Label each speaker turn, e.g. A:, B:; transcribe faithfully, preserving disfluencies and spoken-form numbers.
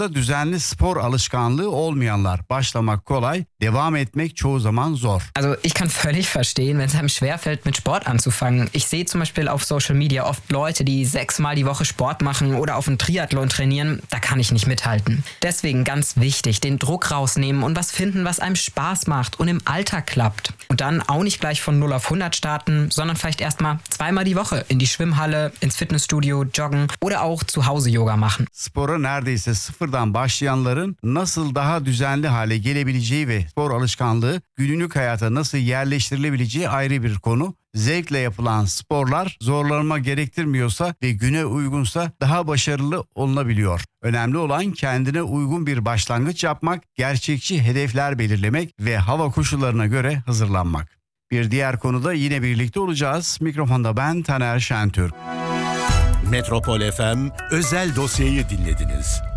A: Düzenli spor alışkanlığı olmayanlar. Başlamak kolay, devam etmek çoğu zaman zor.
B: Also ich kann völlig verstehen, wenn es einem schwerfällt, mit Sport anzufangen. Ich sehe zum Beispiel auf Social Media oft Leute, die sechsmal die Woche Sport machen oder auf einen Triathlon trainieren. Da kann ich nicht mithalten. Deswegen ganz wichtig, den Druck rausnehmen und was finden, was einem Spaß macht und im Alltag klappt. Und dann auch nicht gleich von null auf hundert starten, sondern vielleicht erstmal zweimal die Woche in die Schwimmhalle, ins Fitnessstudio, joggen oder auch zu Hause Yoga machen.
A: Spora neredeyse sıfırdan başlayanların nasıl daha düzenli hale gelebileceği ve spor alışkanlığı günlük hayata nasıl yerleştirilebileceği ayrı bir konu. Zevkle yapılan sporlar zorlanma gerektirmiyorsa ve güne uygunsa daha başarılı olunabiliyor. Önemli olan kendine uygun bir başlangıç yapmak, gerçekçi hedefler belirlemek ve hava koşullarına göre hazırlanmak. Bir diğer konuda yine birlikte olacağız. Mikrofonda ben Taner Şentürk.
C: Metropol F M özel dosyayı dinlediniz.